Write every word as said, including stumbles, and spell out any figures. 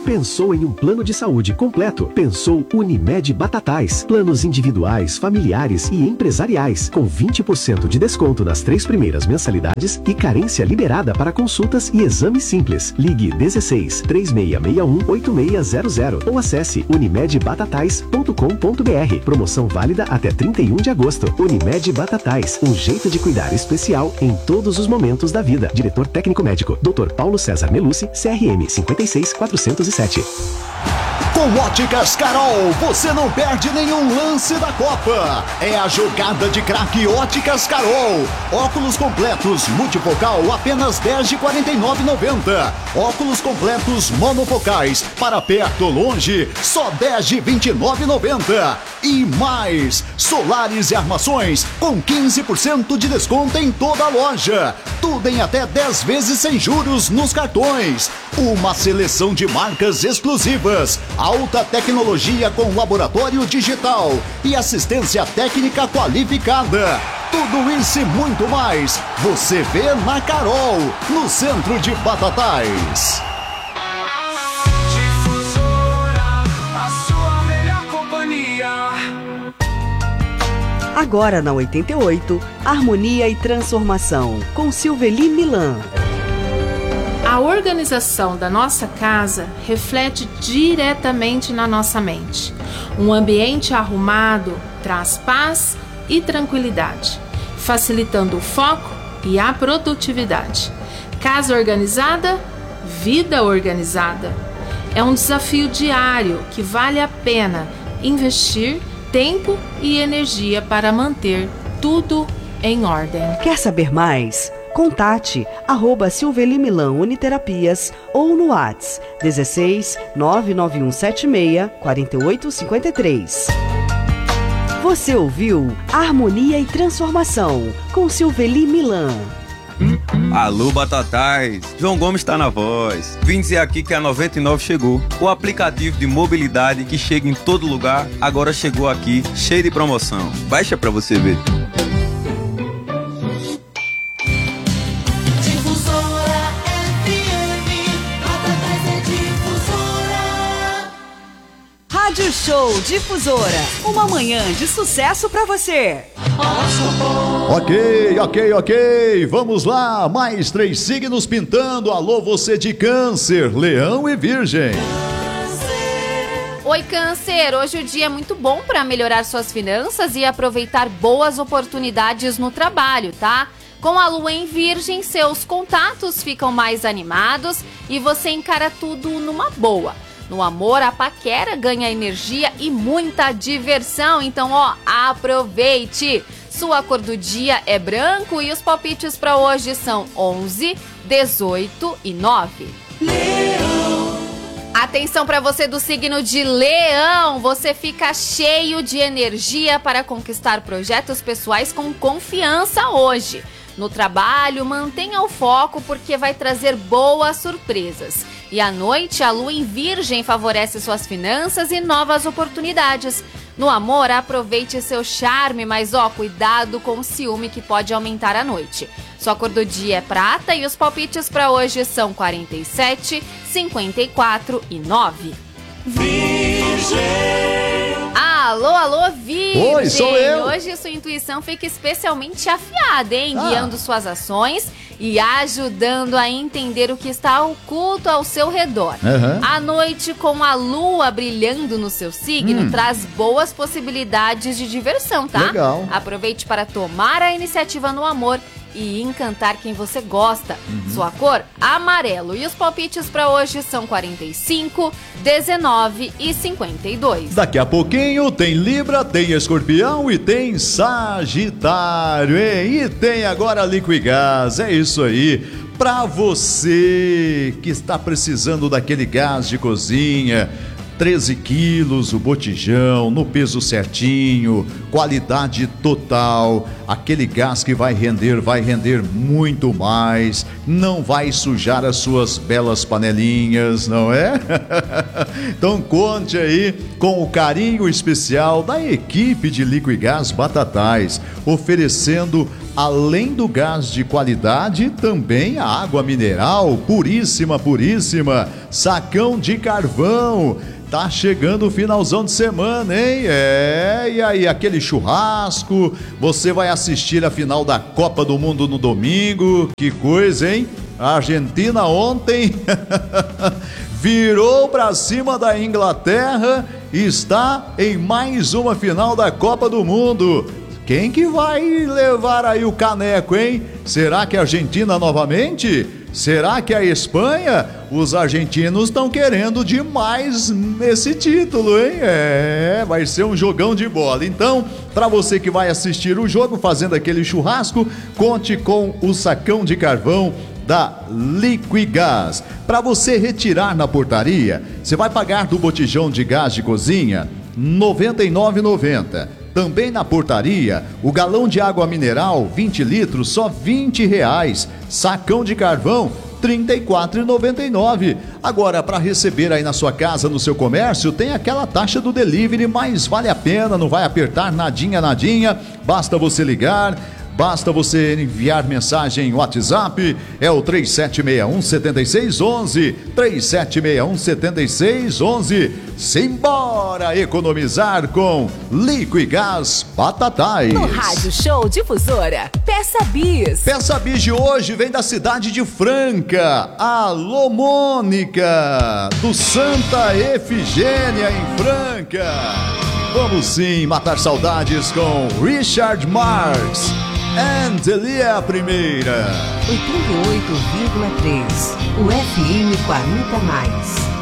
Pensou em um plano de saúde completo? Pensou Unimed Batatais. Planos individuais, familiares e empresariais, com vinte por cento de desconto nas três primeiras mensalidades e carência liberada para consultas e exames simples. Ligue dezesseis, três seis seis um, oito seis zero zero ou acesse unimed batatais ponto com ponto br. Promoção válida até trinta e um de agosto. Unimed Batatais, um jeito de cuidar especial em todos os momentos da vida. Diretor técnico médico, doutor Paulo César Melucci, C R M cinco seis quatro zero sete. Com Óticas Carol, você não perde nenhum lance da Copa. É a jogada de craque Óticas Carol. Óculos completos multifocal apenas dez de quarenta e nove reais e noventa centavos. Óculos completos monofocais para perto ou longe, só dez de vinte e nove reais e noventa centavos. E mais, solares e armações com quinze por cento de desconto em toda a loja. Tudo em até dez vezes sem juros nos cartões. Uma seleção de marcas exclusivas. Alta tecnologia com laboratório digital e assistência técnica qualificada. Tudo isso e muito mais você vê na Carol, no centro de Batatais. Difusora, a sua melhor companhia. Agora na oitenta e oito, Harmonia e Transformação, com Silveli Milan. A organização da nossa casa reflete diretamente na nossa mente. Um ambiente arrumado traz paz e tranquilidade, facilitando o foco e a produtividade. Casa organizada, vida organizada. É um desafio diário que vale a pena investir tempo e energia para manter tudo em ordem. Quer saber mais? Contate arroba Silveli Milan Uniterapias ou no WhatsApp dezesseis, nove nove um sete seis, quatro oito cinco três. Você ouviu Harmonia e Transformação com Silveli Milan. Alô, Batatais! João Gomes está na voz. Vim dizer aqui que a noventa e nove chegou. O aplicativo de mobilidade que chega em todo lugar, agora chegou aqui, cheio de promoção. Baixa pra você ver. Rádio Show Difusora, uma manhã de sucesso pra você. Ok, ok, ok, vamos lá, mais três signos pintando. Alô, você de Câncer, Leão e Virgem. Oi, Câncer, hoje o dia é muito bom para melhorar suas finanças e aproveitar boas oportunidades no trabalho, tá? Com a lua em Virgem, seus contatos ficam mais animados e você encara tudo numa boa. No amor, a paquera ganha energia e muita diversão, então ó, aproveite! Sua cor do dia é branco e os palpites para hoje são onze, dezoito e nove. Leão. Atenção para você do signo de Leão, você fica cheio de energia para conquistar projetos pessoais com confiança hoje. No trabalho, mantenha o foco porque vai trazer boas surpresas. E à noite, a lua em Virgem favorece suas finanças e novas oportunidades. No amor, aproveite seu charme, mas ó, cuidado com o ciúme que pode aumentar à noite. Sua cor do dia é prata e os palpites para hoje são quarenta e sete, cinquenta e quatro e nove. Virgem. Alô, alô, Virgem! Oi, sou eu! Hoje sua intuição fica especialmente afiada, hein? Ah. Guiando suas ações e ajudando a entender o que está oculto ao seu redor. Uhum. A noite com a lua brilhando no seu signo Hum. traz boas possibilidades de diversão, tá? Legal. Aproveite para tomar a iniciativa no amor e encantar quem você gosta. Uhum. Sua cor, amarelo. E os palpites para hoje são quarenta e cinco, dezenove e cinquenta e dois. Daqui a pouquinho tem Libra, tem Escorpião e tem Sagitário, hein? E tem agora Liquigás, é isso aí. Pra você que está precisando daquele gás de cozinha, treze quilos, o botijão, no peso certinho, qualidade total, aquele gás que vai render, vai render muito mais, não vai sujar as suas belas panelinhas, não é? Então conte aí com o carinho especial da equipe de Liquigás Batatais, oferecendo, além do gás de qualidade, também a água mineral puríssima, puríssima, sacão de carvão. Tá chegando o finalzão de semana, hein? É, e aí, aquele churrasco, você vai assistir a final da Copa do Mundo no domingo, que coisa, hein? A Argentina ontem virou pra cima da Inglaterra e está em mais uma final da Copa do Mundo. Quem que vai levar aí o caneco, hein? Será que a Argentina novamente? Será que a Espanha? Os argentinos estão querendo demais esse título, hein? É, vai ser um jogão de bola. Então, para você que vai assistir o jogo fazendo aquele churrasco, conte com o sacão de carvão da Liquigás. Para você retirar na portaria, você vai pagar do botijão de gás de cozinha noventa e nove reais e noventa centavos. Também na portaria, o galão de água mineral, vinte litros, só vinte reais. Sacão de carvão, trinta e quatro reais e noventa e nove centavos. Agora, para receber aí na sua casa, no seu comércio, tem aquela taxa do delivery, mas vale a pena, não vai apertar nadinha, nadinha. Basta você ligar, basta você enviar mensagem WhatsApp, é o três sete seis um, sete seis um um, três sete seis um, sete seis um um. Simbora economizar com Liquigás Batatais. No Rádio Show Difusora, Peça Bis. Peça Bis de hoje vem da cidade de Franca. Alô, Mônica, do Santa Efigênia em Franca. Vamos sim matar saudades com Richard Marx. Angelia é a primeira. oitenta e oito vírgula três, o F M quarenta mais.